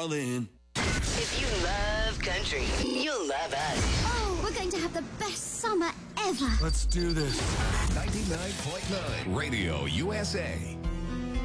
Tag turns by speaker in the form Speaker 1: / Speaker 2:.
Speaker 1: all in.
Speaker 2: If you love country, you'll love us.
Speaker 3: Oh, we're going to have the best summer ever.
Speaker 1: Let's do this.
Speaker 4: 99.9 Radio USA.